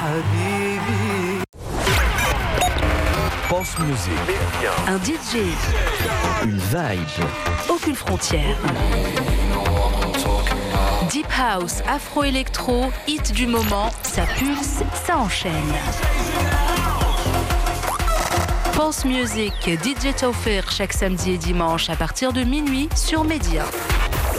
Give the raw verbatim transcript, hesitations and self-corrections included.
Pulse Music. Un D J. Une vibe. Aucune frontière. Deep House, Afro-Électro, hit du moment, ça pulse, ça enchaîne. Pulse Music, D J Taufir chaque samedi et dimanche à partir de minuit sur Média.